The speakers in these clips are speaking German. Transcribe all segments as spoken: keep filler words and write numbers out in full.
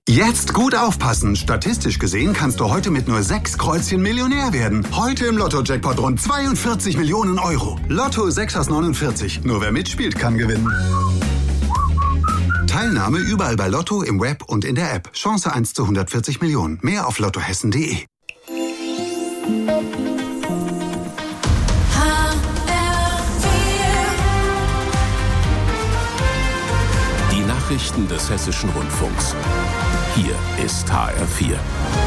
Jetzt gut aufpassen. Statistisch gesehen kannst du heute mit nur sechs Kreuzchen Millionär werden. Heute im Lotto-Jackpot rund zweiundvierzig Millionen Euro. Lotto sechs aus neunundvierzig. Nur wer mitspielt, kann gewinnen. Teilnahme überall bei Lotto, im Web und in der App. Chance eins zu hundertvierzig Millionen. Mehr auf lottohessen punkt de. Die Nachrichten des Hessischen Rundfunks. Hier ist H R vier.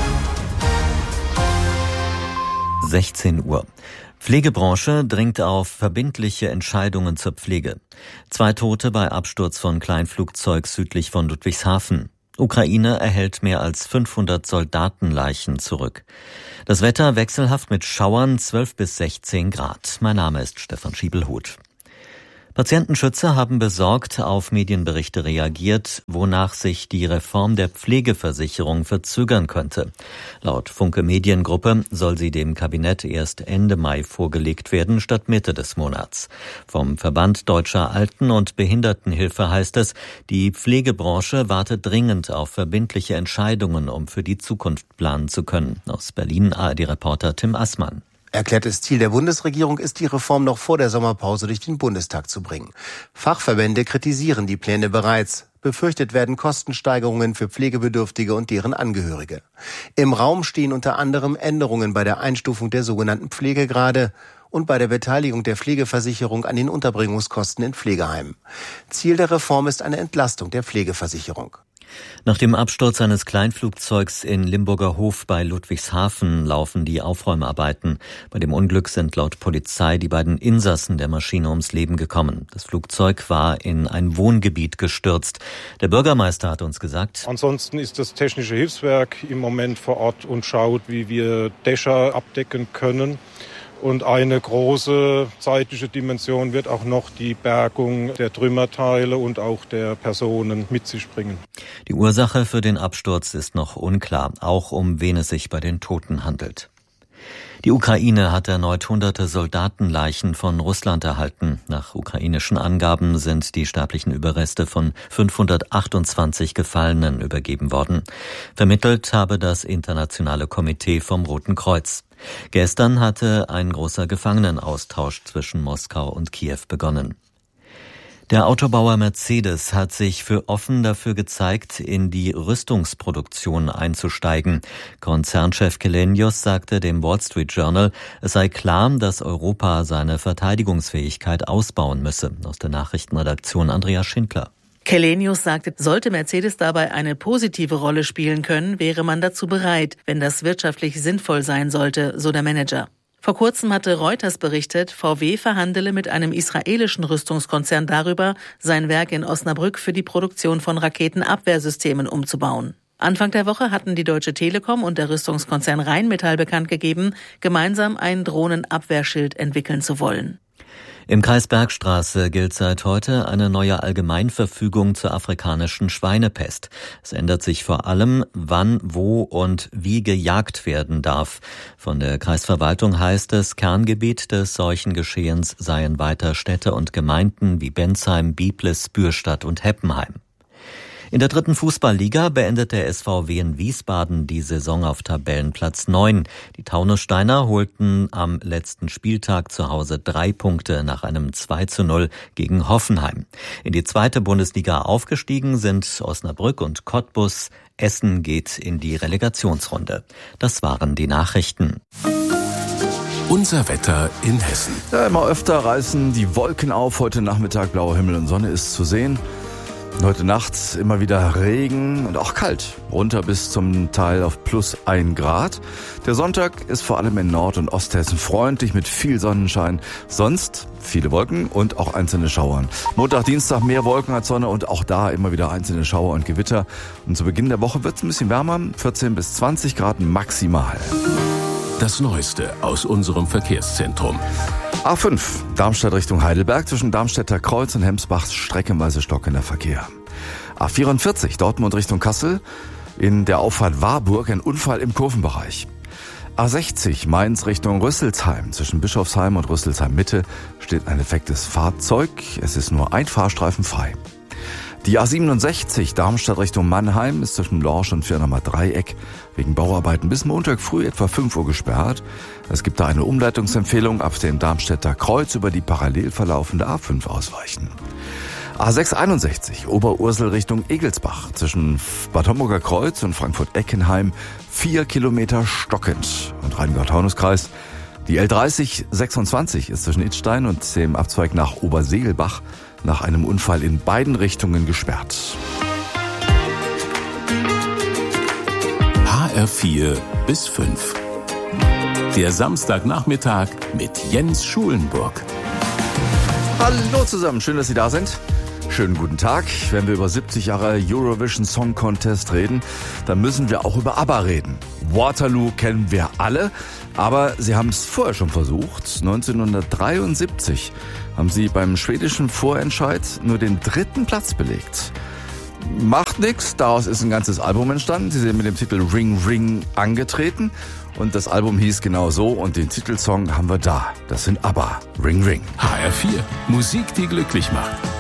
sechzehn Uhr. Pflegebranche dringt auf verbindliche Entscheidungen zur Pflege. Zwei Tote bei Absturz von Kleinflugzeug südlich von Ludwigshafen. Ukraine erhält mehr als fünfhundert Soldatenleichen zurück. Das Wetter wechselhaft mit Schauern, zwölf bis sechzehn Grad. Mein Name ist Stefan Schiebelhuth. Patientenschützer haben besorgt auf Medienberichte reagiert, wonach sich die Reform der Pflegeversicherung verzögern könnte. Laut Funke Mediengruppe soll sie dem Kabinett erst Ende Mai vorgelegt werden, statt Mitte des Monats. Vom Verband Deutscher Alten- und Behindertenhilfe heißt es, die Pflegebranche wartet dringend auf verbindliche Entscheidungen, um für die Zukunft planen zu können. Aus Berlin A R D-Reporter Tim Assmann. Erklärtes Ziel der Bundesregierung ist, die Reform noch vor der Sommerpause durch den Bundestag zu bringen. Fachverbände kritisieren die Pläne bereits. Befürchtet werden Kostensteigerungen für Pflegebedürftige und deren Angehörige. Im Raum stehen unter anderem Änderungen bei der Einstufung der sogenannten Pflegegrade und bei der Beteiligung der Pflegeversicherung an den Unterbringungskosten in Pflegeheimen. Ziel der Reform ist eine Entlastung der Pflegeversicherung. Nach dem Absturz eines Kleinflugzeugs in Limburger Hof bei Ludwigshafen laufen die Aufräumarbeiten. Bei dem Unglück sind laut Polizei die beiden Insassen der Maschine ums Leben gekommen. Das Flugzeug war in ein Wohngebiet gestürzt. Der Bürgermeister hat uns gesagt: Ansonsten ist das Technische Hilfswerk im Moment vor Ort und schaut, wie wir Dächer abdecken können. Und eine große zeitliche Dimension wird auch noch die Bergung der Trümmerteile und auch der Personen mit sich bringen. Die Ursache für den Absturz ist noch unklar, auch um wen es sich bei den Toten handelt. Die Ukraine hat erneut hunderte Soldatenleichen von Russland erhalten. Nach ukrainischen Angaben sind die sterblichen Überreste von fünfhundertachtundzwanzig Gefallenen übergeben worden. Vermittelt habe das Internationale Komitee vom Roten Kreuz. Gestern hatte ein großer Gefangenenaustausch zwischen Moskau und Kiew begonnen. Der Autobauer Mercedes hat sich für offen dafür gezeigt, in die Rüstungsproduktion einzusteigen. Konzernchef Källenius sagte dem Wall Street Journal, es sei klar, dass Europa seine Verteidigungsfähigkeit ausbauen müsse. Aus der Nachrichtenredaktion Andreas Schindler. Källenius sagte, sollte Mercedes dabei eine positive Rolle spielen können, wäre man dazu bereit, wenn das wirtschaftlich sinnvoll sein sollte, so der Manager. Vor kurzem hatte Reuters berichtet, V W verhandele mit einem israelischen Rüstungskonzern darüber, sein Werk in Osnabrück für die Produktion von Raketenabwehrsystemen umzubauen. Anfang der Woche hatten die Deutsche Telekom und der Rüstungskonzern Rheinmetall bekannt gegeben, gemeinsam ein Drohnenabwehrschild entwickeln zu wollen. Im Kreis Bergstraße gilt seit heute eine neue Allgemeinverfügung zur afrikanischen Schweinepest. Es ändert sich vor allem, wann, wo und wie gejagt werden darf. Von der Kreisverwaltung heißt es, Kerngebiet des Seuchengeschehens seien weiter Städte und Gemeinden wie Bensheim, Biblis, Bürstadt und Heppenheim. In der dritten Fußballliga beendet der S V W in Wiesbaden die Saison auf Tabellenplatz neun. Die Taunussteiner holten am letzten Spieltag zu Hause drei Punkte nach einem zwei zu null gegen Hoffenheim. In die zweite Bundesliga aufgestiegen sind Osnabrück und Cottbus. Essen geht in die Relegationsrunde. Das waren die Nachrichten. Unser Wetter in Hessen. Ja, immer öfter reißen die Wolken auf. Heute Nachmittag blauer Himmel und Sonne ist zu sehen. Heute Nacht immer wieder Regen und auch kalt, runter bis zum Teil auf plus ein Grad. Der Sonntag ist vor allem in Nord- und Osthessen freundlich mit viel Sonnenschein. Sonst viele Wolken und auch einzelne Schauern. Montag, Dienstag mehr Wolken als Sonne und auch da immer wieder einzelne Schauer und Gewitter. Und zu Beginn der Woche wird es ein bisschen wärmer, vierzehn bis zwanzig Grad maximal. Das Neueste aus unserem Verkehrszentrum. A fünf, Darmstadt Richtung Heidelberg, zwischen Darmstädter Kreuz und Hemsbach streckenweise stockender Verkehr. A vierundvierzig, Dortmund Richtung Kassel, in der Auffahrt Warburg ein Unfall im Kurvenbereich. A sechzig, Mainz Richtung Rüsselsheim, zwischen Bischofsheim und Rüsselsheim Mitte steht ein defektes Fahrzeug, es ist nur ein Fahrstreifen frei. Die A siebenundsechzig Darmstadt Richtung Mannheim ist zwischen Lorsch und Firnamer Dreieck wegen Bauarbeiten bis Montag früh etwa fünf Uhr gesperrt. Es gibt da eine Umleitungsempfehlung ab dem Darmstädter Kreuz über die parallel verlaufende A fünf ausweichen. A sechshunderteinundsechzig Oberursel Richtung Egelsbach zwischen Bad Homburger Kreuz und Frankfurt-Eckenheim vier Kilometer stockend. Und Rheingau-Taunus-Kreis. Die L dreißig sechsundzwanzig ist zwischen Idstein und dem Abzweig nach Obersegelbach nach einem Unfall in beiden Richtungen gesperrt. H R vier bis fünf. Der Samstagnachmittag mit Jens Schulenburg. Hallo zusammen, schön, dass Sie da sind. Schönen guten Tag. Wenn wir über siebzig Jahre Eurovision Song Contest reden, dann müssen wir auch über ABBA reden. Waterloo kennen wir alle, aber sie haben es vorher schon versucht. neunzehnhundertdreiundsiebzig haben sie beim schwedischen Vorentscheid nur den dritten Platz belegt. Macht nix, daraus ist ein ganzes Album entstanden. Sie sind mit dem Titel Ring Ring angetreten und das Album hieß genau so und den Titelsong haben wir da. Das sind ABBA, Ring Ring. H R vier, Musik, die glücklich macht.